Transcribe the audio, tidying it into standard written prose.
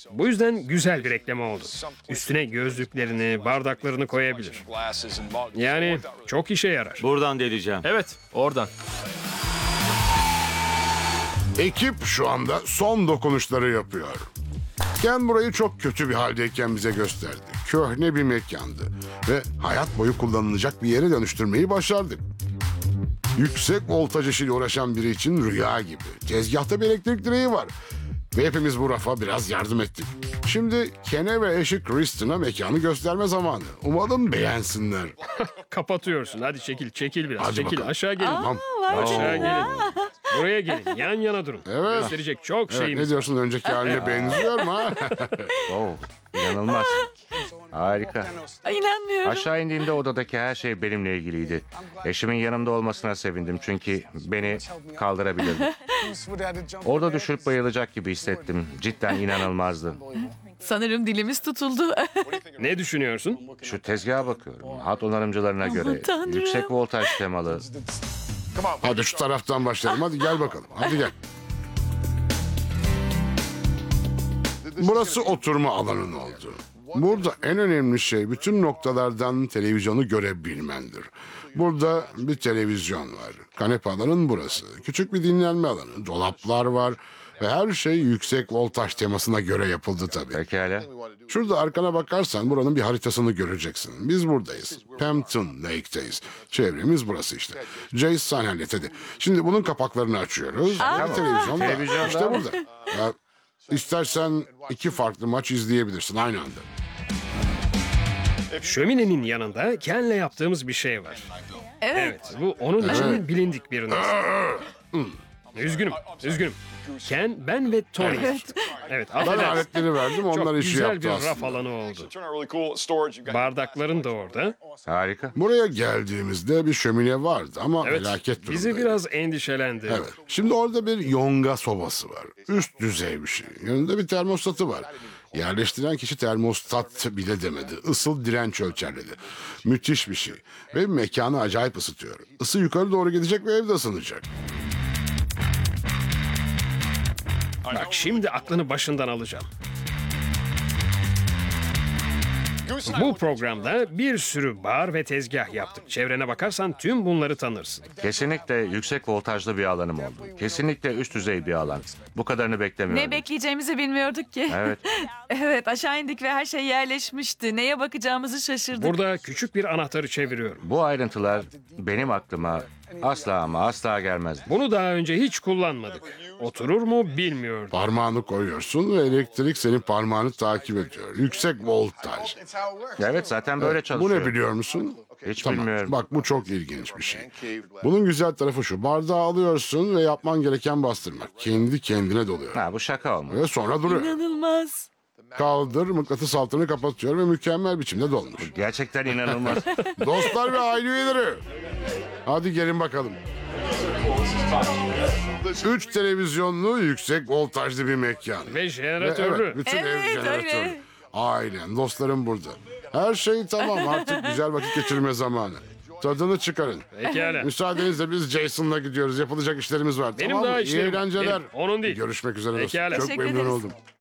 Bu yüzden güzel bir ekleme oldu. Üstüne gözlüklerini, bardaklarını koyabilir. Yani çok işe yarar. Buradan deleceğim. Evet, oradan. Ekip şu anda son dokunuşları yapıyor. Ken burayı çok kötü bir haldeyken bize gösterdi. Köhne bir mekandı ve hayat boyu kullanılacak bir yere dönüştürmeyi başardık. Yüksek voltaj işiyle uğraşan biri için rüya gibi. Tezgahta bir elektrik direği var. Ve hepimiz bu rafa biraz yardım ettik. Şimdi Ken'e ve eşi Kristen'a mekanı gösterme zamanı. Umarım beğensinler. Kapatıyorsun. Hadi çekil biraz. Hadi çekil. bakalım. Aşağı gelin. Tamam. Aşağı gelin. Buraya gelin. Yan yana durun. Evet. Gösterecek çok Evet, şeyimiz ne var. diyorsun, önceki haline benziyor mu ha? İnanılmaz. Harika. Ay, İnanmıyorum. Aşağı indiğimde odadaki her şey benimle ilgiliydi. Eşimin yanımda olmasına sevindim çünkü beni kaldırabilirdi. Orada düşürüp bayılacak gibi hissettim. Cidden inanılmazdı. Sanırım dilimiz tutuldu. Ne düşünüyorsun? Şu tezgaha bakıyorum. Hat onarımcılarına göre Tanrım. yüksek voltaj temalı. Hadi şu taraftan başlayalım. Hadi gel bakalım. Hadi gel. Burası oturma alanın oldu. Burada en önemli şey bütün noktalardan televizyonu görebilmendir. Burada bir televizyon var. Kanepe alanın burası. Küçük bir dinlenme alanı. Dolaplar var. Ve her şey yüksek voltaj temasına göre yapıldı tabii. Pekala. Şurada arkana bakarsan buranın bir haritasını göreceksin. Biz buradayız. Hampton Lake'teyiz. Çevremiz burası işte. Jace sen hallet hadi. Şimdi bunun kapaklarını açıyoruz. Ve televizyon da. Televizyonda. İşte burada. Ya, istersen iki farklı maç izleyebilirsin aynı anda. Şöminenin yanında Ken'le yaptığımız bir şey var. Evet, bu onun için bilindik bir not. Üzgünüm. Ken, ben ve Tony. Evet, Ben affedersin. aletleri verdim, onlar Çok işi güzel yaptı bir raf aslında. alanı oldu. Bardakların da orada. Harika. Buraya geldiğimizde bir şömine vardı ama Evet, felaket durumda. bizi biraz endişelendirdi. Evet. Şimdi orada bir yonga sobası var. Üst düzey bir şey. Yanında bir termostatı var. Yerleştiren kişi termostat bile demedi. Isıl direnç ölçerledi. Müthiş bir şey. Ve mekanı acayip ısıtıyor. Isı yukarı doğru gidecek ve evde ısınacak. Bak şimdi aklını başından alacağım. Bu programda bir sürü bar ve tezgah yaptık. Çevrene bakarsan tüm bunları tanırsın. Kesinlikle yüksek voltajlı bir alanım oldu. Kesinlikle üst düzey bir alan. Bu kadarını beklemiyordum. Ne bekleyeceğimizi bilmiyorduk ki. Evet. Evet, aşağı indik ve her şey yerleşmişti. Neye bakacağımızı şaşırdık. Burada küçük bir anahtarı çeviriyorum. Bu ayrıntılar benim aklıma asla ama asla gelmez. Bunu daha önce hiç kullanmadık. Oturur mu bilmiyordum. Parmağını koyuyorsun ve elektrik senin parmağını takip ediyor. Yüksek voltaj. Evet, zaten böyle Bu çalışıyor. ne biliyor musun? Hiç bilmiyorum. Bak bu çok ilginç bir şey. Bunun güzel tarafı şu. Bardağı alıyorsun ve yapman gereken bastırmak. Kendi kendine doluyor. Ha, bu şaka olmalı. Ve sonra duruyor. İnanılmaz. Kaldır, mıknatıs altını kapatıyor ve mükemmel biçimde dolmuş. Gerçekten inanılmaz. Dostlar ve aile üyeleri. Hadi gelin bakalım. 3 televizyonlu yüksek voltajlı bir mekan. Ve Ve jeneratörlü. evet, bütün ev Evet, jeneratörlü. öyle. Aynen, dostlarım burada. Her şey tamam, artık güzel vakit geçirme zamanı. Tadını çıkarın. Pekala. Müsaadenizle biz Jason'la gidiyoruz. Yapılacak işlerimiz var. Benim tamam mı? daha İyi işlerim var. eğlenceler. Benim, onun değil. Görüşmek üzere dostum. Pekala. Çok Teşekkür memnun ederiz. oldum.